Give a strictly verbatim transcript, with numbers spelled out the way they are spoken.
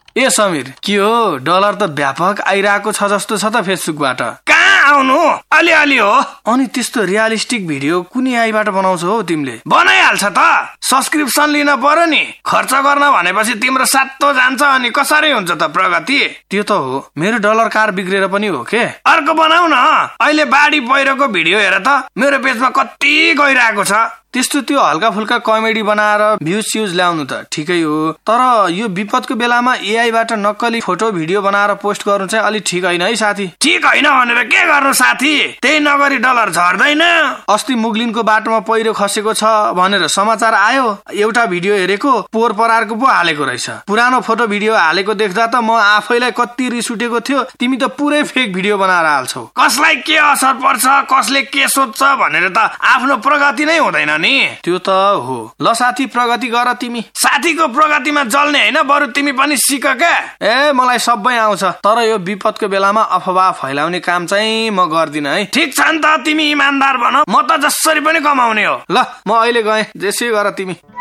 ए समीर, के हो डलर त व्यापक आइरहेको छ जस्तो छ त फेसबुकबाट। कहाँ आउनु, अलिअलि हो। अनि त्यस्तो रियलिस्टिक भिडियो कुनै आइबाट बनाउँछौ हो तिमीले? बनाइहाल्छ त, सब्सक्रिप्सन लिन पर्यो नि। खर्च गर्न भनेपछि तिम्रो सातो जान्छ, अनि कसरी हुन्छ त प्रगति? त्यो त हो, मेरो डलर कार बिग्रेर पनि हो के। अर्को बनाऊ न। अहिले बाढी पहिरोको भिडियो हेर त, मेरो पेजमा कति गइरहेको छ। त्यस्तो त्यो हल्का फुल्का कमेडी बनाएर भ्यूज स्युज ल्याउनु त ठिकै हो, तर यो विपदको बेलामा एआईबाट नक्कली फोटो भिडियो बनाएर पोस्ट गर्नु चाहिँ अलि ठिक होइन है साथी। ठिक होइन भनेर के गर्नु साथी, त्यही नगरी डलर झर्दैन। अस्ति मुगलिनको बाटोमा पहिरो खसेको छ भनेर समाचार आयो, एउटा भिडियो हेरेको पोहोर परारको पो हालेको रहेछ। पुरानो फोटो भिडियो हालेको देख्दा त म आफैलाई कति रिस उठेको थियो। तिमी त पुरै फेक भिडियो बनाएर हाल्छौ। कसलाई के असर पर्छ, कसले के सोध्छ भनेर त आफ्नो प्रगति नै हुँदैन नि। त्यो त हो। ल साथी, प्रगति गर तिमी। साथीको प्रगतिमा जल्ने होइन, बरु तिमी पनि सिक क्या। ए मलाई सबै आउँछ, तर यो विपदको बेलामा अफवाह फैलाउने काम चाहिँ म गर्दिन है। ठिक छ नि त, तिमी इमानदार बन, म त जसरी पनि कमाउने हो। ल म अहिले गएँ, जेसै गर तिमी।